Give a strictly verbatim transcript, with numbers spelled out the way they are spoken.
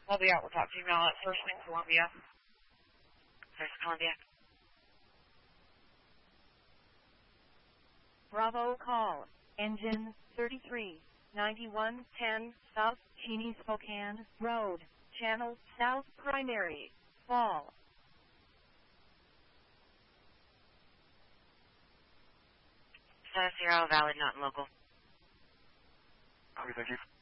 We'll be out. We'll talk to you now at First in Columbia. First Columbia. Bravo call. Engine thirty-three ninety-one ten South Cheney Spokane Road. Channel South Primary. Fall. Status zero, valid, not in local. Okay, thank you.